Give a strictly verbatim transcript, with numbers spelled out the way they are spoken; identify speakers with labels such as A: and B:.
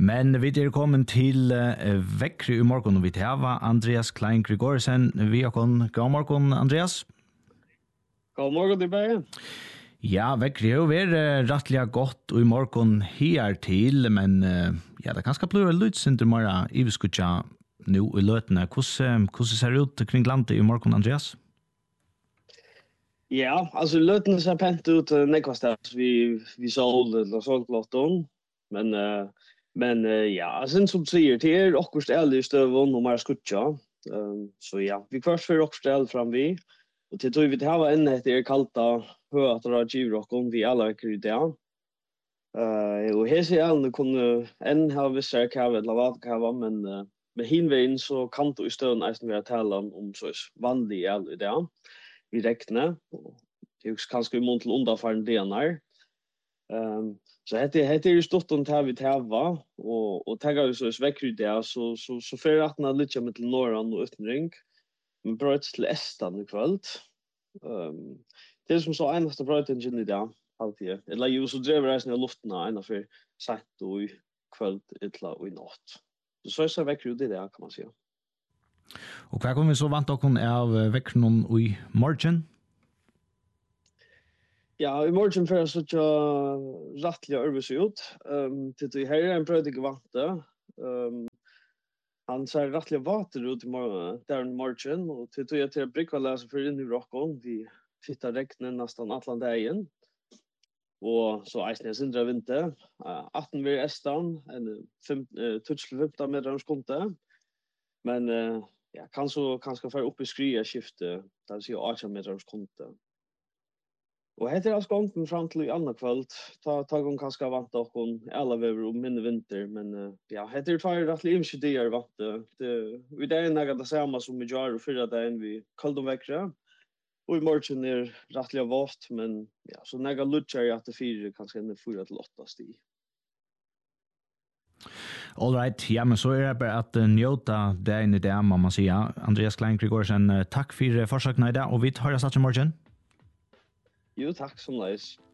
A: Men vi er kommet til uh, Vekkry i morgen, og vi har Andreas Klein Gregorsen. Vi har kommet. God morgen, Andreas.
B: God morgen, det er
A: Ja, Vekkry er jo vært rettelig godt i morgen her til, men uh, ja, det kan skal bli litt synder mer i vi skulle ikke nå i løtene. Hvordan, hvordan ser det ut kring landet i morgen, Andreas?
B: Ja, altså løtene ser pent ut nekvastet. Vi, vi sål eller sålklotton, men... Uh, Men uh, ja, sen som du säger, det är också ärligt stövon och mer skutcha. Um, så ja, vi kvart för också ärligt fram vi. Och till tror vi det här var ännu ett er kalta hör att det giver och vi alla är det. Uh, och här ser jag kunde än ha vissa kava eller vad kava, men uh, med hinvägen så kan du i stön nästan vara tala om så vanlig ärligt det. Vi räknar och det är kanske emot till undanfallande delar. Um, så hette hette är stort om tar vi täva och och tagga så Vekkry där så så så för att när lite med till norran och utenring. Men bröt till Estan i kväll. Um, det är som så enaste bröten i där alltid. Eller ju så driver resten i luften ena för sagt och i kväll ettla och i natt. Så så är så Vekkry det där kan man säga.
A: Och vad kommer vi så vant okon av Vekkry någon i morgon?
B: Ja, i morgen för så jag rättliga arbets ut. Ehm till det här är en prödig vante. Ehm han ser rättliga vatten ut i morgon där i morgon och till det till bricka läsa för in i rockon vi tittar räknen nästan Atlanten. Och så är det sindra vinter. arton vid Estan en fem femton meter skonte. Men ja, kan så kanske få upp i skria skifte där ser arton meter skonte. Och heter alltså gången fram till i andra kväll. Ta ta gång kanske vant och hon alla över om minne vinter men uh, ja, heter det för att livs det är vant det vi det är något det samma som vi gör för att det vi kallar Vekkry. Och i morgon är rättliga vart men ja, så några lutcher att det fyra kanske ändå fyra till åtta stig.
A: All right, ja, men så är det bara att uh, njóta det in i det, må man säga. Andreas Klein Gregorsen, uh, tack för uh, försökna idag och vi tar oss att i morgon.
B: Jo, tack som nice.